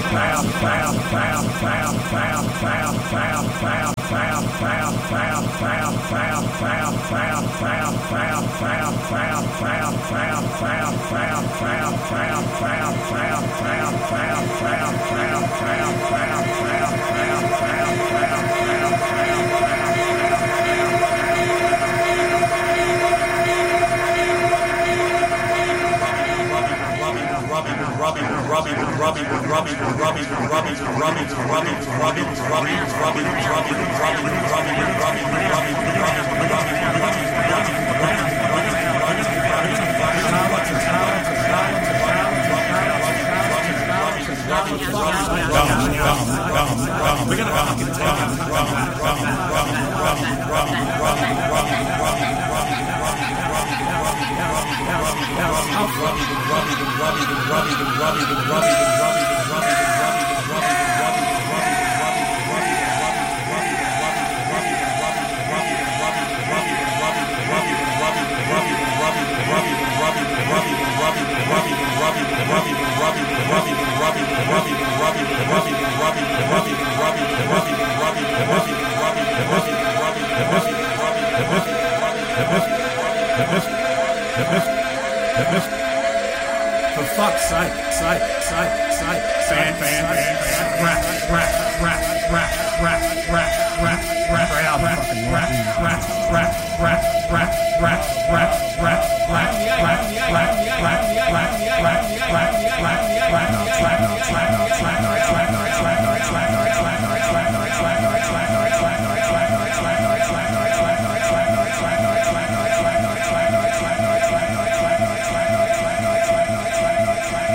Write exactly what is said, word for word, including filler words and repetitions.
For fuck's sake, sake, sake, sake, fan, fan, fan, rap, rap, rap, rap, rap, rap, rap, rap, rap, rap, rap, rap, rap, rap, rap, rap, rap,